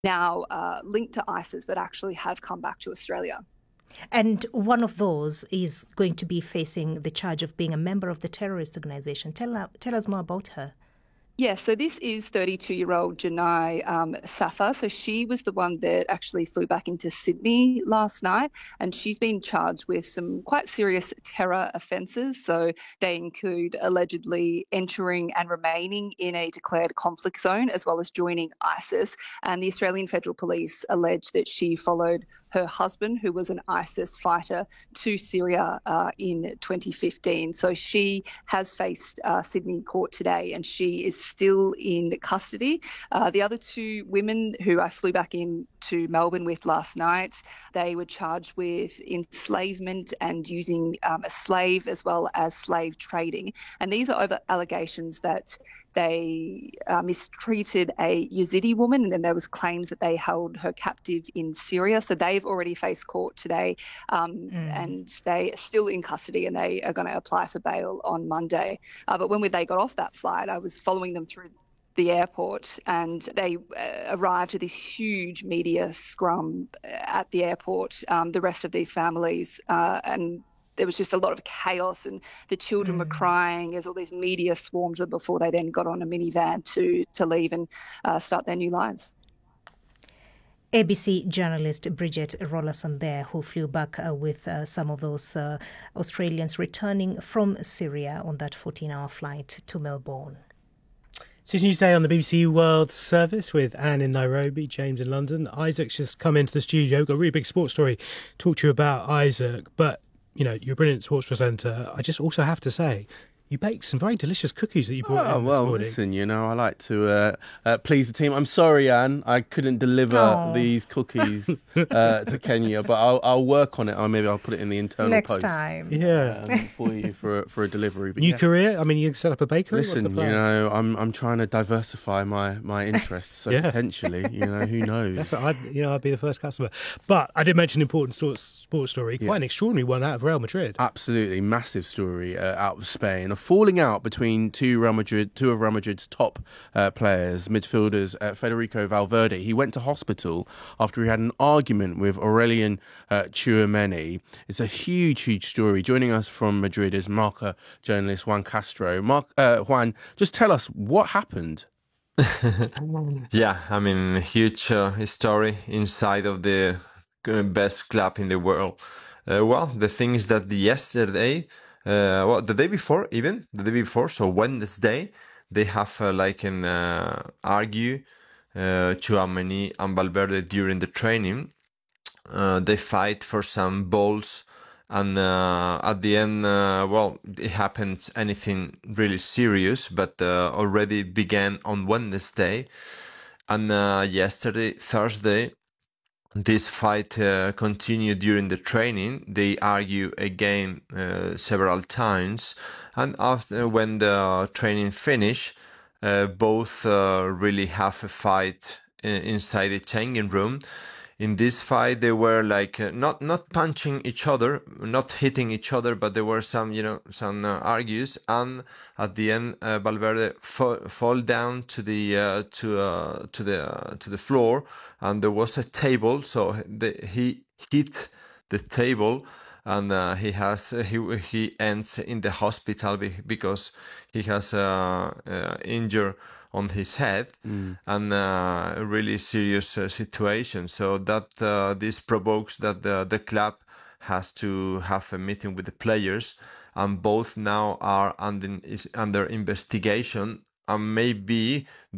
now linked to ISIS that actually have come back to Australia. And one of those is going to be facing the charge of being a member of the terrorist organization. Tell us more about her. Yeah, so this is 32-year-old Janai Safa. So she was the one that actually flew back into Sydney last night, and she's been charged with some quite serious terror offences. So they include allegedly entering and remaining in a declared conflict zone, as well as joining ISIS. And the Australian Federal Police allege that she followed her husband, who was an ISIS fighter, to Syria in 2015. So she has faced Sydney court today, and she is still in custody. The other two women who I flew back in to Melbourne with last night, they were charged with enslavement and using a slave, as well as slave trading. And these are over allegations that they mistreated a Yazidi woman, and then there was claims that they held her captive in Syria. So they've already faced court today, and they are still in custody, and they are going to apply for bail on Monday. But when they got off that flight, I was following them through the airport, and they arrived at this huge media scrum at the airport, the rest of these families, and there was just a lot of chaos, and the children were crying as all these media swarmed them before they then got on a minivan to leave and start their new lives. ABC journalist Bridget Rollason there, who flew back with some of those Australians returning from Syria on that 14-hour flight to Melbourne. It's Newsday on the BBC World Service with Anne in Nairobi, James in London. Isaac's just come into the studio. Got a really big sports story to talk to you about, Isaac. But, you know, you're a brilliant sports presenter. I just also have to say, you baked some very delicious cookies that you brought in this morning. Listen, you know, I like to please the team. I'm sorry, Anne, I couldn't deliver these cookies to Kenya, but I'll work on it. Maybe I'll put it in the internal Next post. time. For you for a delivery. But New career? I mean, you set up a bakery? Listen, you know, I'm trying to diversify my interests, so potentially, you know, who knows? I'd be the first customer. But I did mention an important sports story, quite an extraordinary one out of Real Madrid. Absolutely, massive story out of Spain. Falling out between two of Real Madrid's top players, midfielders, Federico Valverde. He went to hospital after he had an argument with Aurelien Tchouameni. It's a huge story. Joining us from Madrid is Marca journalist Juan Castro. Juan, just tell us what happened. Yeah, I mean, huge story inside of the best club in the world. Well, the thing is that yesterday, the day before, so Wednesday, they have argue Tchouameni and Valverde during the training. They fight for some balls, and at the end, it happens anything really serious, but already began on Wednesday, and yesterday, Thursday, this fight continued during the training. They argue again several times, and after when the training finished, both really have a fight inside the changing room. In this fight, they were not punching each other, not hitting each other, but there were some argues, and at the end, Valverde fall down to the floor, and there was a table, so he hit the table, and he ends in the hospital because he has injured on his head, and a really serious situation. So that this provokes that the club has to have a meeting with the players, and both now are under investigation, and maybe